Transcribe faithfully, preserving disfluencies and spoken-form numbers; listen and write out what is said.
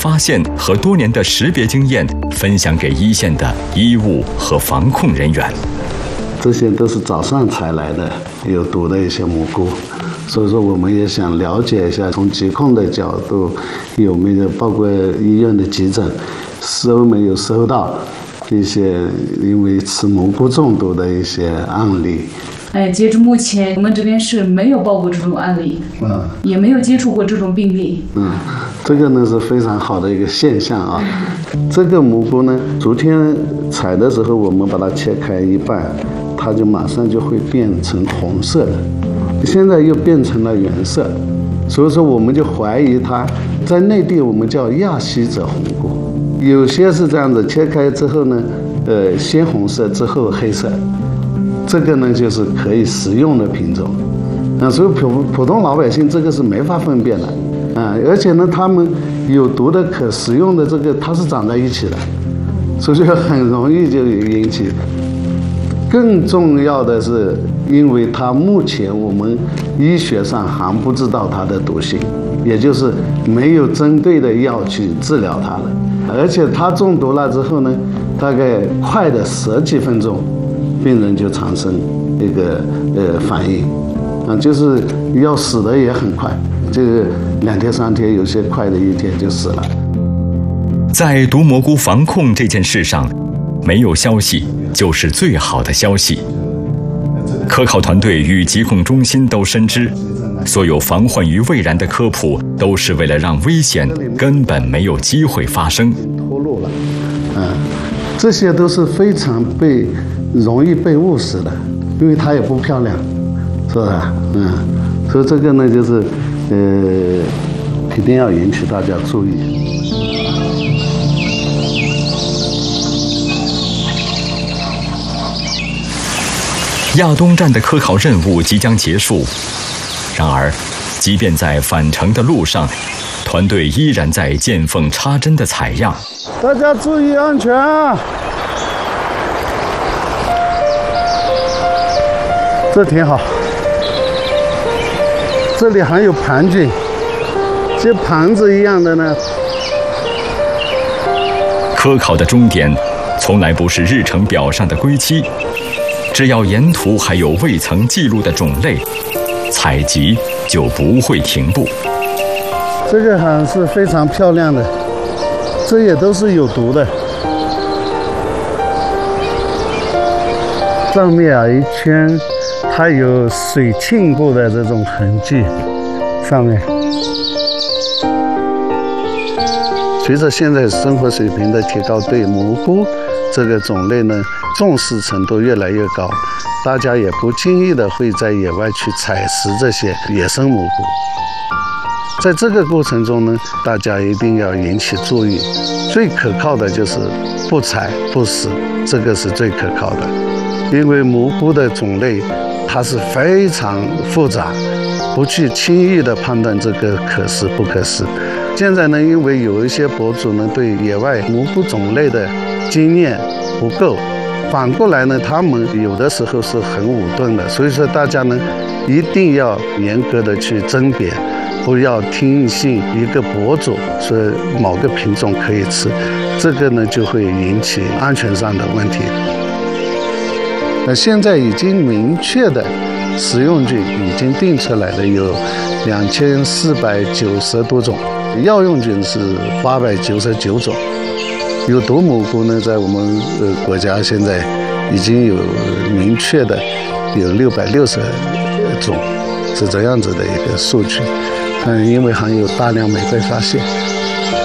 发现和多年的识别经验分享给一线的医务和防控人员。 这些都是早上采来的有毒的一些蘑菇，所以说我们也想了解一下，从疾控的角度有没有，包括医院的急诊收没有收到一些因为吃蘑菇中毒的一些案例。 哎，截至目前，我们这边是没有报过这种案例，嗯，也没有接触过这种病例。 嗯，这个呢是非常好的一个现象啊。这个蘑菇呢，昨天采的时候，我们把它切开一半，它就马上就会变成红色的，现在又变成了原色，所以说我们就怀疑它在内地我们叫亚希者红菇，有些是这样子，切开之后呢，呃，鲜红色之后黑色。这个呢就是可以食用的品种，啊，所以普普通老百姓这个是没法分辨的，啊，而且呢，它们有毒的可食用的这个它是长在一起的，所以很容易就引起。更重要的是，因为它目前我们医学上还不知道它的毒性，也就是没有针对的药去治疗它了，而且它中毒了之后呢，大概快的十几分钟。病人就产生一个呃反应，啊，就是要死的也很快，这个两天三天，有些快的一天就死了。 在毒蘑菇防控这件事上，没有消息就是最好的消息。科考团队与疾控中心都深知，所有防患于未然的科普都是为了让危险根本没有机会发生。 脱落了，嗯，这些都是非常被。容易被误食的，因为它也不漂亮，是吧？嗯，所以这个呢，就是呃，一定要引起大家注意。 亚东站的科考任务即将结束，然而，即便在返程的路上，团队依然在见缝插针的采样。 大家注意安全啊！这挺好，这里还有盘菌，像盘子一样的呢。 科考的终点从来不是日程表上的归期，只要沿途还有未曾记录的种类，采集就不会停步。 这个还是非常漂亮的，这也都是有毒的。上面啊一圈。它有水浸过的这种痕迹，上面。随着现在生活水平的提高，对蘑菇这个种类呢重视程度越来越高，大家也不经意的会在野外去采食这些野生蘑菇。在这个过程中呢，大家一定要引起注意，最可靠的就是不采不食，这个是最可靠的，因为蘑菇的种类。它是非常复杂，不去轻易的判断这个可食不可食。现在呢，因为有一些博主呢对野外蘑菇种类的经验不够，反过来呢，他们有的时候是很武断的，所以说大家呢一定要严格的去甄别，不要听信一个博主说某个品种可以吃，这个呢就会引起安全上的问题。那现在已经明确的食用菌已经定出来的有两千四百九十多种，药用菌是八百九十九种。有毒蘑菇呢，在我们呃国家现在已经有明确的有六百六十种，是这样子的一个数据。嗯，因为含有大量没被发现。